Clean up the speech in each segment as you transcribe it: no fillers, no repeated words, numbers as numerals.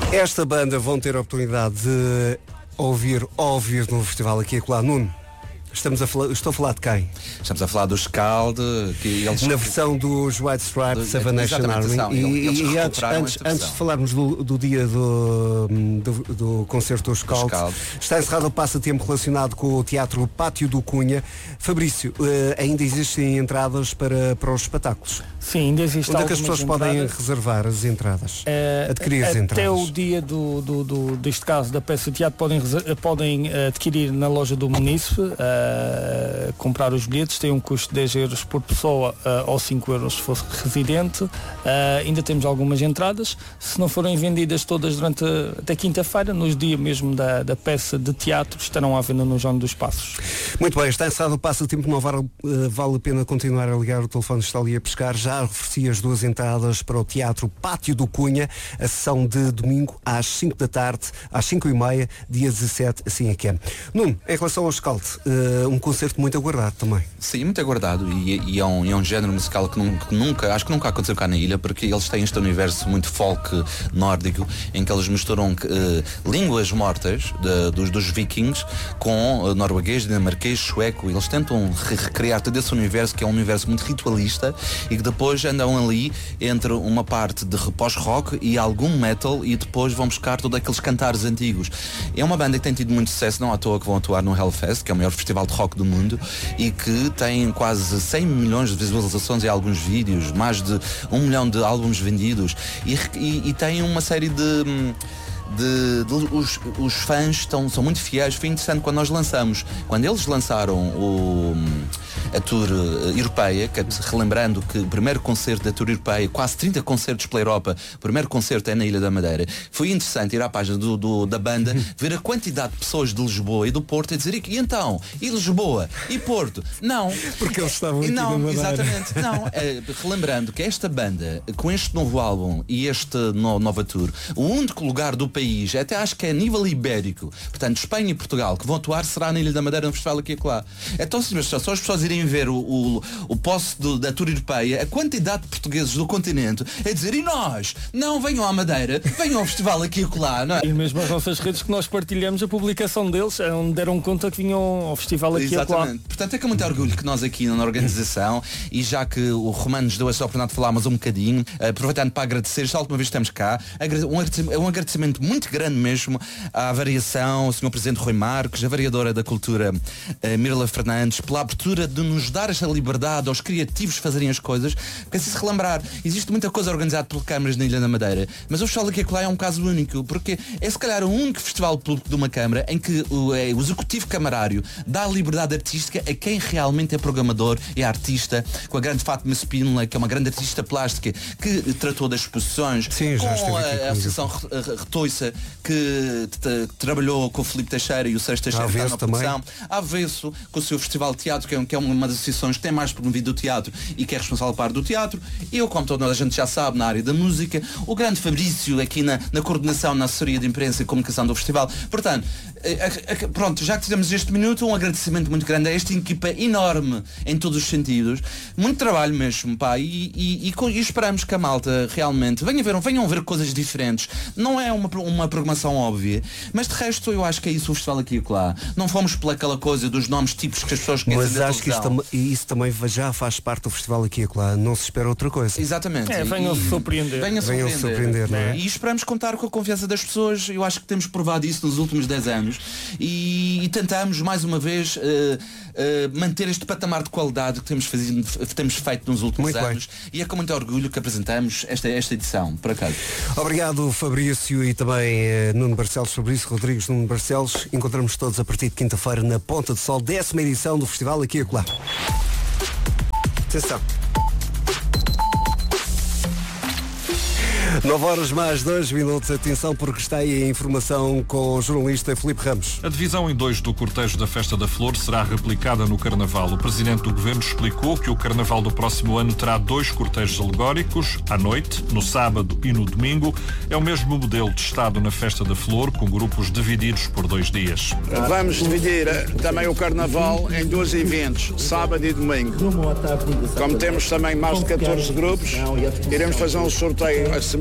Esta banda vão ter a oportunidade de ouvir no festival aqui e acolá. Nuno, estou a falar de quem? Estamos a falar dos Scald, que eles... Na versão dos White Stripes, Seven Nation Army. E antes de falarmos do dia do concerto dos Scald, está encerrado o passatempo relacionado com o Teatro Pátio do Cunha. Fabrício, ainda existem entradas para os espetáculos? Sim, ainda existem. Onde é que as pessoas podem reservar as entradas? Adquirir as entradas? Até o dia deste caso da peça de teatro podem adquirir na loja do Munícipe, comprar os bilhetes, tem um custo de 10 euros por pessoa ou 5 euros se fosse residente. Ainda temos algumas entradas, se não forem vendidas todas até quinta-feira, nos dias mesmo da peça de teatro, estarão à venda no João dos Passos. Muito bem, está encerrado o passatempo, não vale a pena continuar a ligar, o telefone está ali a pescar. Já ofereci as 2 entradas para o Teatro Pátio do Cunha, a sessão de domingo às 5 da tarde, às 5h30, dia 17, assim é que é. Nuno, em relação ao Scald, um concerto muito aguardado também. Sim, muito aguardado, e é um género musical que nunca aconteceu cá na ilha, porque eles têm este universo muito folk nórdico, em que eles misturam línguas mortas dos vikings com norueguês, dinamarquês, sueco. Eles tentam recriar todo esse universo, que é um universo muito ritualista, e que depois andam ali entre uma parte de pós-rock e algum metal, e depois vão buscar todos aqueles cantares antigos. É uma banda que tem tido muito sucesso, não à toa que vão atuar no Hellfest, que é o maior festival de rock do mundo, e que tem quase 100 milhões de visualizações em alguns vídeos, mais de 1 milhão de álbuns vendidos, e tem uma série os fãs são muito fiéis. Foi interessante quando eles lançaram a tour europeia, relembrando que o primeiro concerto da tour europeia, quase 30 concertos pela Europa, o primeiro concerto é na Ilha da Madeira. Foi interessante ir à página da banda, ver a quantidade de pessoas de Lisboa e do Porto a dizer: e então? E Lisboa? E Porto? Não. Porque eles estavam aqui na Madeira. Exatamente. Não. Relembrando que esta banda, com este novo álbum e esta nova tour, o único lugar do país, até acho que é a nível ibérico, portanto Espanha e Portugal, que vão atuar, será na Ilha da Madeira, no festival aqui e acolá. Então, se só as pessoas irem ver o post da tour europeia, a quantidade de portugueses do continente é dizer: e nós? Não venham à Madeira, venham ao festival aqui e acolá, não é? E mesmo as nossas redes que nós partilhamos, a publicação deles, onde deram conta que vinham ao festival aqui e acolá. Exatamente. Portanto, é com muito orgulho que nós aqui na organização, e já que o Romano nos deu essa oportunidade de falarmos um bocadinho, aproveitando para agradecer, esta última vez que estamos cá, um agradecimento muito grande mesmo à variação, o Sr. Presidente Rui Marques, a vereadora da Cultura Mirla Fernandes, pela abertura de nos dar esta liberdade aos criativos fazerem as coisas, porque se relembrar, existe muita coisa organizada por câmaras na Ilha da Madeira, mas o Festival aqui e acolá é um caso único, porque é se calhar o único festival público de uma câmara em que o executivo camarário dá liberdade artística a quem realmente é programador, é artista, com a grande Fátima Spínola, que é uma grande artista plástica, que tratou das exposições. Sim, com a Associação Retoiça, que trabalhou com o Filipe Teixeira e o Sérgio Teixeira, que está na produção. Avesso, com o seu Festival de Teatro, que é uma das associações que tem mais promovido o teatro e que é responsável para do teatro. Eu, como toda a gente já sabe, na área da música. O grande Fabrício aqui na coordenação, na assessoria de imprensa e comunicação do festival. Portanto, pronto, já que fizemos este minuto, um agradecimento muito grande a esta equipa enorme em todos os sentidos. Muito trabalho mesmo, pá, e esperamos que a malta realmente venham ver coisas diferentes. Não é uma programação óbvia, mas de resto eu acho que é isso o festival aqui e acolá. Não fomos pelaquela coisa dos nomes típicos que as pessoas conhecem. Mas acho que isso também já faz parte do festival aqui e acolá. Não se espera outra coisa. Exatamente. Venham-se surpreender. Venham-se surpreender, não é? E esperamos contar com a confiança das pessoas. Eu acho que temos provado isso nos últimos 10 anos e tentamos mais uma vez manter este patamar de qualidade que temos feito nos últimos anos. E é com muito orgulho que apresentamos esta edição, por acaso. Obrigado, Fabrício, e também Nuno Barcelos. Fabrício Rodrigues, Nuno Barcelos. Encontramos todos a partir de quinta-feira na Ponta do Sol, 10ª edição do festival aqui e acolá. Atenção. 9 horas mais 2 minutos. Atenção, porque está aí a informação com o jornalista Filipe Ramos. A divisão em 2 do cortejo da Festa da Flor será replicada no Carnaval. O Presidente do Governo explicou que o Carnaval do próximo ano terá 2 cortejos alegóricos, à noite, no sábado e no domingo. É o mesmo modelo testado na Festa da Flor, com grupos divididos por 2 dias. Vamos dividir também o Carnaval em 2 eventos, sábado e domingo. Como temos também mais de 14 grupos, iremos fazer um sorteio semelhante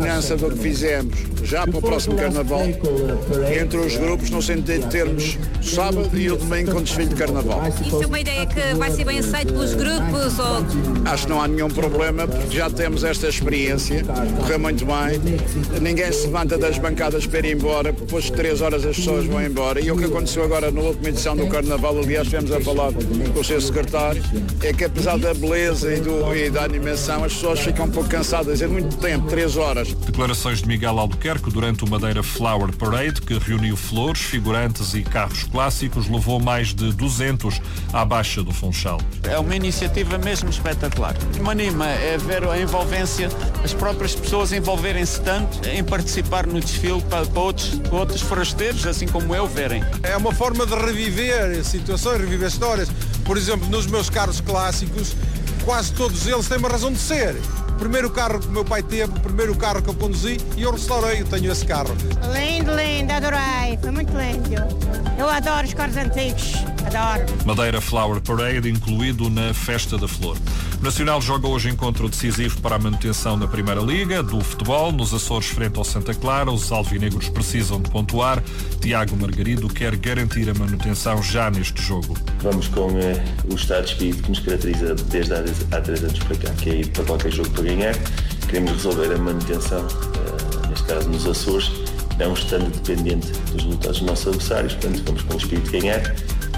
semelhança do que fizemos já para o próximo Carnaval, entre os grupos, no sentido de termos sábado e o domingo com desfile de Carnaval. Isso é uma ideia que vai ser bem aceita pelos grupos? Ou... Acho que não há nenhum problema, porque já temos esta experiência, correu muito bem, ninguém se levanta das bancadas para ir embora, depois de 3 horas as pessoas vão embora. E o que aconteceu agora na última edição do Carnaval, aliás, estivemos a falar com o seu secretário, é que apesar da beleza e da animação, as pessoas ficam um pouco cansadas, é muito tempo, 3 horas. Declarações de Miguel Albuquerque durante o Madeira Flower Parade, que reuniu flores, figurantes e carros clássicos, levou mais de 200 à Baixa do Funchal. É uma iniciativa mesmo espetacular. O que me anima é ver a envolvência, as próprias pessoas envolverem-se tanto em participar no desfile para outros forasteiros, assim como eu, verem. É uma forma de reviver situações, reviver histórias. Por exemplo, nos meus carros clássicos, quase todos eles têm uma razão de ser. O primeiro carro que o meu pai teve, o primeiro carro que eu conduzi, e eu restaurei, eu tenho esse carro. Lindo, lindo, adorei, foi muito lindo. Eu adoro os carros antigos, adoro. Madeira Flower Parade incluído na Festa da Flor. O Nacional joga hoje encontro decisivo para a manutenção da Primeira Liga, do futebol, nos Açores frente ao Santa Clara. Os alvinegros precisam de pontuar. Tiago Margarido quer garantir a manutenção já neste jogo. Vamos com o estado de espírito que nos caracteriza desde há 3 anos para cá, que é ir para qualquer jogo para ganhar. Queremos resolver a manutenção, neste caso nos Açores. Não estando dependente dos resultados dos nossos adversários, portanto vamos com o espírito de ganhar,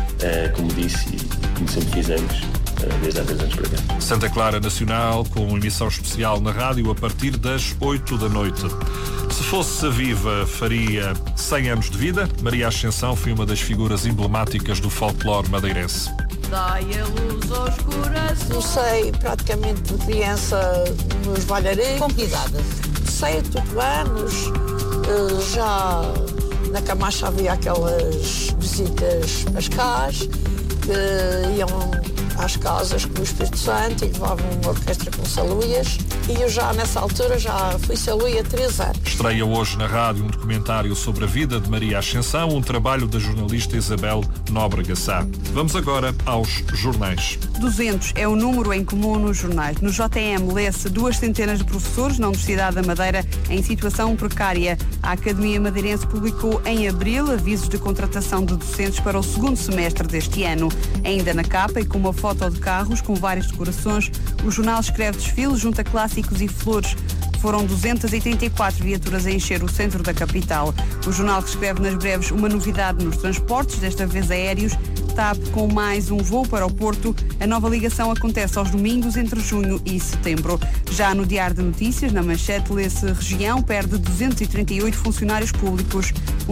como disse e como sempre fizemos desde há 3 anos para cá. Santa Clara Nacional, com emissão especial na rádio a partir das 8 da noite. Se fosse viva, faria 100 anos de vida. Maria Ascensão foi uma das figuras emblemáticas do folclore madeirense. Dai a luz aos corações. Comecei praticamente de criança nos bailarins, convidada. 7, 8 anos, já na Camacha havia aquelas visitas pascais, que iam às casas com o Espírito Santo e levavam uma orquestra com saluias. E eu já nessa altura já fui saluia há 3 anos. Estreia hoje na rádio um documentário sobre a vida de Maria Ascensão, um trabalho da jornalista Isabel Nóbrega Sá. Vamos agora aos jornais. 200 é o número em comum nos jornais. No JM lê-se 200 de professores na Universidade da Madeira em situação precária. A Academia Madeirense publicou em abril avisos de contratação de docentes para o 2º semestre deste ano. Ainda na capa e com uma foto de carros com várias decorações, o jornal escreve desfiles junto a clássicos e flores. Foram 234 viaturas a encher o centro da capital. O jornal escreve nas breves uma novidade nos transportes, desta vez aéreos. TAP com mais um voo para o Porto. A nova ligação acontece aos domingos entre junho e setembro. Já no Diário de Notícias, na manchete, lê-se: região perde 238 funcionários públicos.